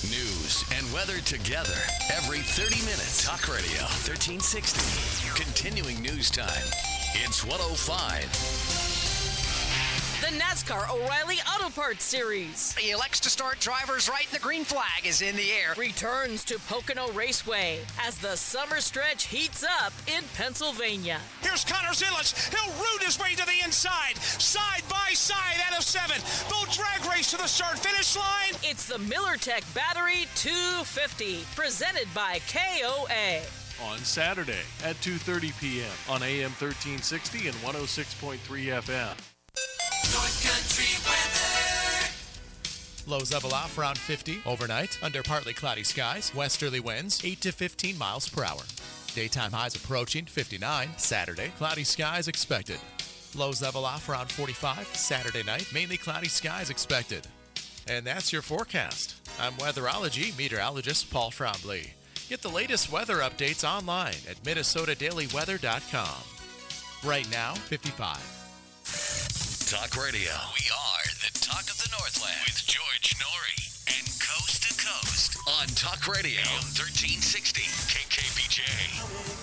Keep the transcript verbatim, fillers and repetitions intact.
News and weather together every thirty minutes. Talk Radio thirteen sixty. Continuing news time. It's one oh five. The NASCAR O'Reilly Auto Parts Series. He elects to start drivers right, and the green flag is in the air. Returns to Pocono Raceway as the summer stretch heats up in Pennsylvania. Here's Connor Zilic. He'll root his way to the inside. Side by side out of seven. They'll drag race to the start-finish line. It's the MillerTech Battery two fifty, presented by K O A. On Saturday at two thirty p.m. on A M thirteen sixty and one oh six point three F M. North Country weather. Lows level off around fifty overnight under partly cloudy skies. Westerly winds eight to fifteen miles per hour. Daytime highs approaching fifty-nine. Saturday, cloudy skies expected. Lows level off around forty-five. Saturday night, mainly cloudy skies expected. And that's your forecast. I'm weatherology meteorologist Paul Trombley. Get the latest weather updates online at Minnesota Daily Weather dot com. Right now, fifty-five. Talk Radio. We are the talk of the Northland with George Norrie and Coast to Coast on Talk Radio thirteen sixty K K B J.